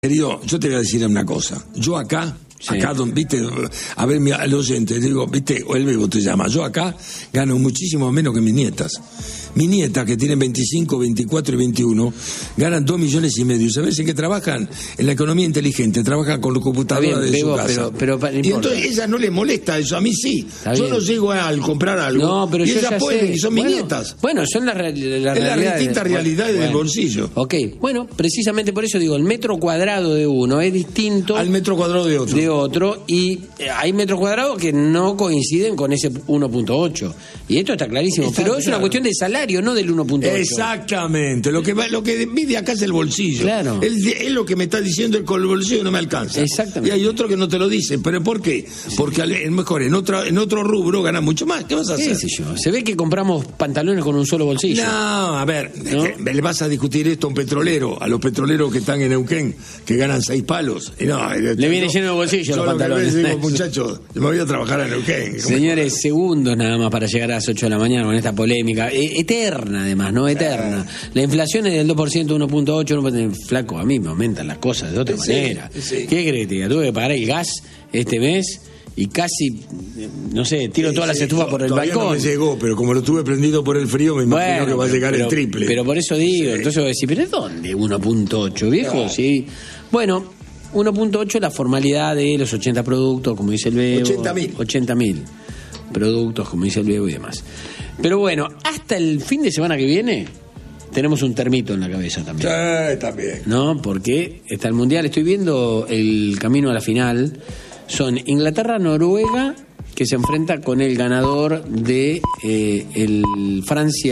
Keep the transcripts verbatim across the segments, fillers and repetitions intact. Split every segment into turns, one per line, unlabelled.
Querido, yo te voy a decir una cosa. Yo acá, sí. acá, don, viste, a ver, mi, al oyente, digo, viste, o el Bebo te llama. Yo acá gano muchísimo menos que mis nietas. Mis nietas, que tienen veinticinco, veinticuatro y veintiuno, ganan dos millones y medio. ¿Sabes en qué trabajan? En la economía inteligente, trabajan con los computadores de
Bebo,
su casa.
Pero, pero,
y entonces a ellas no les molesta eso, a mí sí.
Está
yo
bien.
no llego a comprar algo.
No, pero
y
yo
ellas
ya
pueden,
sé.
y son
bueno,
mis nietas.
Bueno, son las la
es
realidades.
las distintas realidades
bueno,
del bolsillo.
Ok, bueno, precisamente por eso digo, el metro cuadrado de uno es distinto
al metro cuadrado de otro.
De otro, y hay metros cuadrados que no coinciden con ese uno punto ocho. Y esto está clarísimo.
Está
pero
claro.
Es una cuestión de salario, no del uno punto ocho.
Exactamente. Lo que va, lo que mide acá es el bolsillo.
Claro.
El, es lo que me está diciendo el con el bolsillo no me alcanza.
Exactamente.
Y hay otro que no te lo dice. ¿Pero por qué? Sí. Porque al, mejor en otro, en otro rubro gana mucho más. ¿Qué vas a hacer?
¿Qué sé yo? Se ve que compramos pantalones con un solo bolsillo.
No, a ver,
¿No?
le vas a discutir esto a un petrolero, a los petroleros que están en Neuquén, que ganan seis palos. Y no,
le viene lleno de bolsillos los pantalones.
Digo, muchachos, me voy a trabajar a Neuquén.
Señores, segundos nada más para llegar a las ocho de la mañana con esta polémica. E- eterna, además, ¿no? Eterna. La inflación es del dos por ciento, uno punto ocho. Flaco, a mí me aumentan las cosas de otra sí, manera. Sí. ¿Qué crees que te diga? Tuve que pagar el gas este mes y casi, no sé, tiro sí, todas las estufas sí, por el
todavía
balcón.
No me llegó, pero como lo tuve prendido por el frío, me imagino bueno, que va a llegar
pero,
el triple.
Pero por eso digo, sí. Entonces voy a decir, ¿pero dónde uno punto ocho, viejo? Claro. Sí. Bueno, uno punto ocho la formalidad de los ochenta productos, como dice el Bebo.
ochenta mil.
ochenta mil productos, como dice el Bebo y demás. Pero bueno, hasta el fin de semana que viene tenemos un termito en la cabeza también.
Sí, también.
¿No? Porque está el Mundial. Estoy viendo el camino a la final. Son Inglaterra-Noruega, que se enfrenta con el ganador de eh, el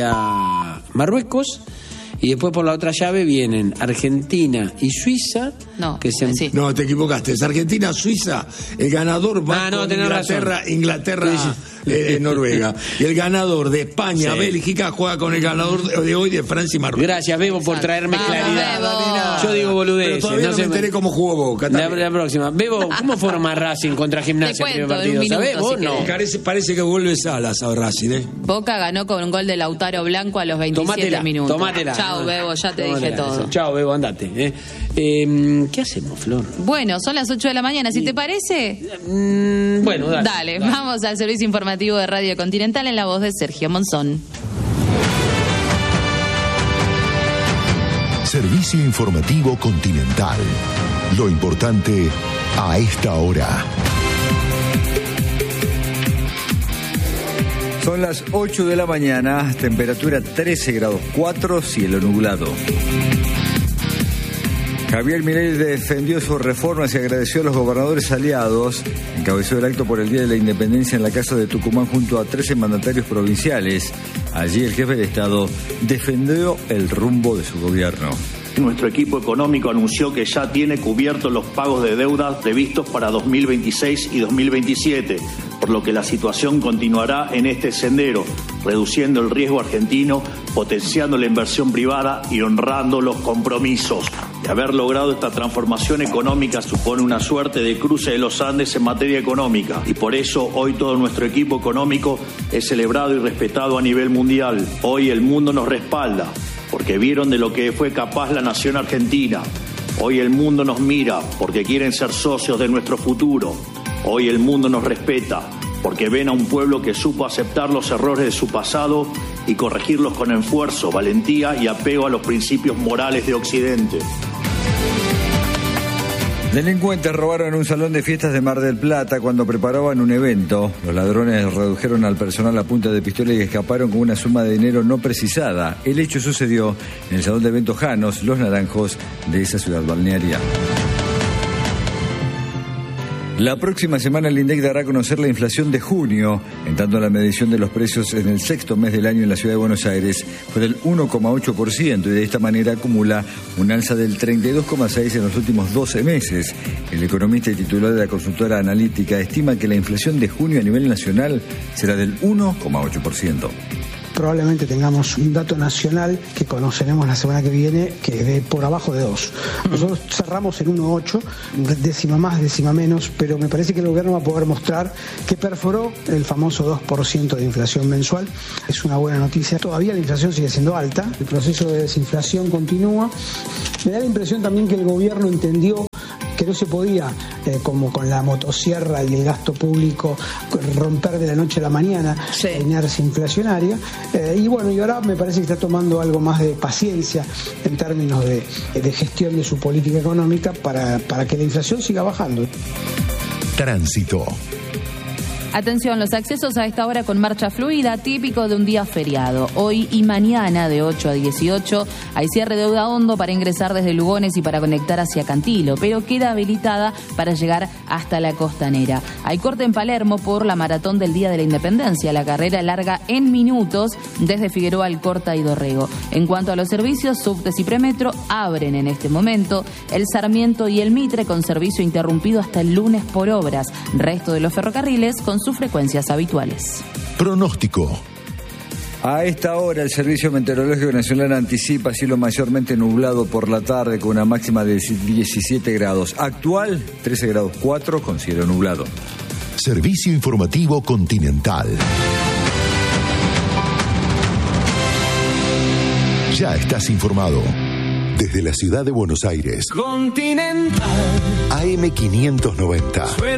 Francia-Marruecos. Y después por la otra llave vienen Argentina y Suiza.
No,
que se...
sí.
no te equivocaste. Es Argentina, Suiza. El ganador va
ah, no,
con Inglaterra,
razón.
Inglaterra, eh, Noruega. Y el ganador de España, sí. Bélgica, juega con el ganador de hoy de Francia y Marruecos.
Gracias, Bebo, por traerme
Vamos,
claridad.
Bebo.
Yo digo boludeces.
Pero todavía no, no me enteré me... cómo jugó Boca.
La, la próxima. Bebo, ¿cómo forma Racing contra Gimnasia en el primer partido? ¿Sabés vos? Si no.
Parece, parece que vuelve Salas a Racing, ¿eh?
Boca ganó con un gol de Lautaro Blanco a los veintisiete
tomátela,
minutos.
Tomátela.
Chao, Bebo, ya te
tomátela,
dije todo.
Eso. Chao, Bebo, andate. ¿eh? Eh, ¿Qué hacemos, Flor?
Bueno, son las ocho de la mañana, ¿si te parece?
Mm, bueno, dale,
dale.
Dale,
vamos al servicio informativo de Radio Continental en la voz de Sergio Monzón.
Servicio informativo Continental. Lo importante a esta hora.
Son las ocho de la mañana, temperatura trece grados cuatro, cielo nublado. Javier Milei defendió sus reformas y agradeció a los gobernadores aliados. Encabezó el acto por el Día de la Independencia en la Casa de Tucumán junto a trece mandatarios provinciales. Allí el jefe de Estado defendió el rumbo de su gobierno.
Nuestro equipo económico anunció que ya tiene cubiertos los pagos de deudas previstos para dos mil veintiséis y dos mil veintisiete, por lo que la situación continuará en este sendero, reduciendo el riesgo argentino, potenciando la inversión privada y honrando los compromisos. De haber logrado esta transformación económica supone una suerte de cruce de los Andes en materia económica, y por eso hoy todo nuestro equipo económico es celebrado y respetado a nivel mundial. Hoy el mundo nos respalda, porque vieron de lo que fue capaz la nación argentina. Hoy el mundo nos mira porque quieren ser socios de nuestro futuro. Hoy el mundo nos respeta porque ven a un pueblo que supo aceptar los errores de su pasado y corregirlos con esfuerzo, valentía y apego a los principios morales de Occidente.
Delincuentes robaron un salón de fiestas de Mar del Plata cuando preparaban un evento. Los ladrones redujeron al personal a punta de pistola y escaparon con una suma de dinero no precisada. El hecho sucedió en el salón de eventos Janos, Los Naranjos, de esa ciudad balnearia. La próxima semana el INDEC dará a conocer la inflación de junio, en tanto la medición de los precios en el sexto mes del año en la ciudad de Buenos Aires fue del uno coma ocho por ciento y de esta manera acumula un alza del treinta y dos coma seis por ciento en los últimos doce meses. El economista y titular de la consultora analítica estima que la inflación de junio a nivel nacional será del uno coma ocho por ciento.
probablemente tengamos un dato nacional que conoceremos la semana que viene, que es de por abajo de dos. Nosotros cerramos en uno coma ocho, décima más, décima menos, pero me parece que el gobierno va a poder mostrar que perforó el famoso dos por ciento de inflación mensual. Es una buena noticia. Todavía la inflación sigue siendo alta, el proceso de desinflación continúa. Me da la impresión también que el gobierno entendió que no se podía, eh, como con la motosierra y el gasto público, romper de la noche a la mañana
sí.
la inercia inflacionaria. Eh, y bueno, y ahora me parece que está tomando algo más de paciencia en términos de, de gestión de su política económica para, para que la inflación siga bajando.
Tránsito.
Atención, los accesos a esta hora con marcha fluida, típico de un día feriado. Hoy y mañana de ocho a dieciocho hay cierre de Deuda Hondo para ingresar desde Lugones y para conectar hacia Cantilo, pero queda habilitada para llegar hasta la Costanera. Hay corte en Palermo por la maratón del Día de la Independencia. La carrera larga en minutos desde Figueroa, Alcorta y Dorrego. En cuanto a los servicios, subtes y premetro abren en este momento. El Sarmiento y el Mitre con servicio interrumpido hasta el lunes por obras. Resto de los ferrocarriles con sus frecuencias habituales.
Pronóstico.
A esta hora el Servicio Meteorológico Nacional anticipa cielo mayormente nublado por la tarde con una máxima de diecisiete grados. Actual trece grados cuatro con cielo nublado.
Servicio Informativo Continental. Ya estás informado. Desde la ciudad de Buenos Aires.
Continental.
A M quinientos noventa.